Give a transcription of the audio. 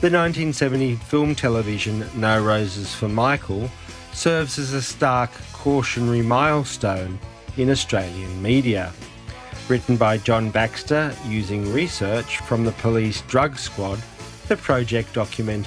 The 1970 film television No Roses for Michael serves as a stark cautionary milestone in Australian media. Written by John Baxter using research from the Police Drug Squad, the project documented